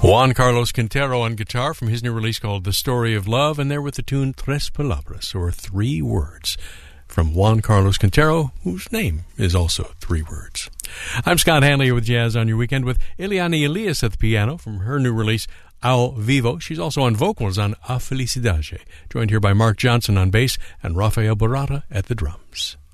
Juan Carlos Quintero on guitar from his new release called The Story of Love, and there with the tune Tres Palabras, or 3 words, from Juan Carlos Quintero, whose name is also 3 words. I'm Scott Hanley with Jazz on Your Weekend with Eliane Elias at the piano from her new release, Ao Vivo. She's also on vocals on A Felicidade, joined here by Mark Johnson on bass and Rafael Barata at the drums.